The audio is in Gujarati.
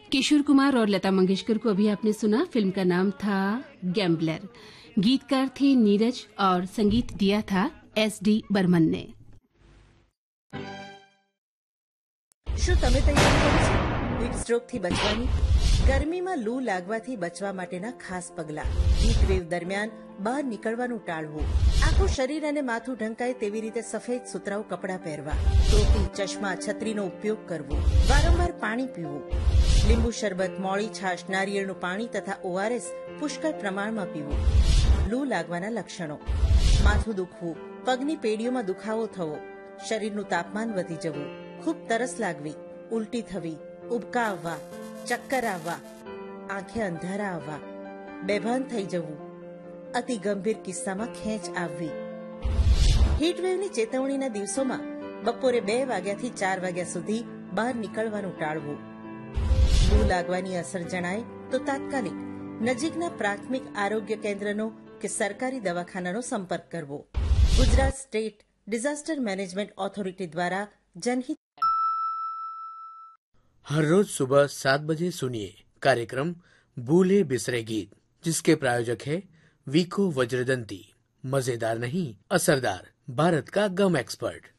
किशोर कुमार और लता मंगेशकर को अभी आपने सुना। फिल्म का नाम था गैम्बलर। गीतकार थे नीरज और संगीत दिया था SD बर्मन ने। શું તમે તૈયારી કરી છે હીટ સ્ટ્રોકથી બચવાની? ગરમીમાં લૂ લાગવાથી બચવા માટેના ખાસ પગલાં. હીટ વેવ દરમિયાન બહાર નીકળવાનું ટાળવું. આખું શરીર અને માથું ઢંકાય તેવી રીતે સફેદ સુતરાઉ કપડાં પહેરવા. ટોપી, ચશ્મા, છત્રીનો ઉપયોગ કરવો. વારંવાર પાણી પીવું. લીંબુ શરબત, મોળી છાશ, નારિયેળનું પાણી તથા ORS પુષ્કળ પ્રમાણમાં પીવું. લૂ લાગવાના લક્ષણો: માથું દુખવું, પગની પેઢીઓમાં દુખાવો થવો, શરીરનું તાપમાન વધી જવું, ખૂબ તરસ લાગવી, ઉલટી થવી, ઉબકા આવવા, ચક્કર આવવા, આંખે અંધારા આવવા, બેભાન થઈ જવું, અતિ ગંભીર કિસ્સામાં ખેંચ આવવી. હીટવેવની ચેતવણીના દિવસોમાં બપોરે 2 વાગ્યાથી 4 વાગ્યા સુધી બહાર નીકળવાનું ટાળવું. લૂ લાગવાની અસર જણાય તો તાત્કાલિક નજીકના પ્રાથમિક આરોગ્ય કેન્દ્રનો કે સરકારી દવાખાનાનો સંપર્ક કરવો. Gujarat state disaster management authority द्वारा जनहित। हर रोज सुबह 7 बजे सुनिए कार्यक्रम भूले बिसरे गीत, जिसके प्रायोजक है वीको वज्रदंती। मजेदार नहीं, असरदार, भारत का गम एक्सपर्ट।